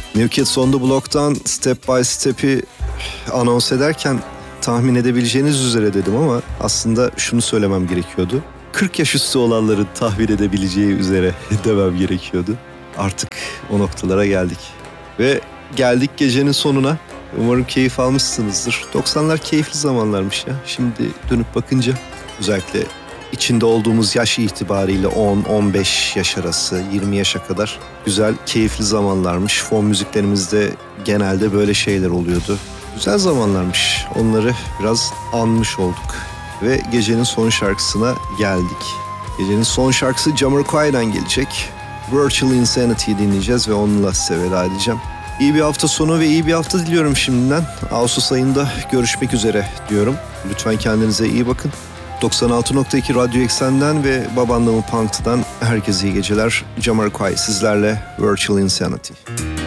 New Kids on the Block'tan Step by Step'i anons ederken tahmin edebileceğiniz üzere dedim ama aslında şunu söylemem gerekiyordu. 40 yaş üstü olanların tahmin edebileceği üzere demem gerekiyordu. Artık o noktalara geldik. Ve geldik gecenin sonuna. Umarım keyif almışsınızdır. 90'lar keyifli zamanlarmış ya. Şimdi dönüp bakınca özellikle içinde olduğumuz yaş itibariyle 10-15 yaş arası, 20 yaşa kadar güzel, keyifli zamanlarmış. Fon müziklerimizde genelde böyle şeyler oluyordu. Güzel zamanlarmış. Onları biraz anmış olduk. Ve gecenin son şarkısına geldik. Gecenin son şarkısı Jamiroquai'den gelecek. Virtual Insanity'yi dinleyeceğiz ve onunla size veda edeceğim. İyi bir hafta sonu ve iyi bir hafta diliyorum şimdiden. Ağustos ayında görüşmek üzere diyorum. Lütfen kendinize iyi bakın. 96.2 Radyo Eksen'den ve Babanlamı Punk'tan herkese iyi geceler. Jamiroquai sizlerle Virtual Insanity.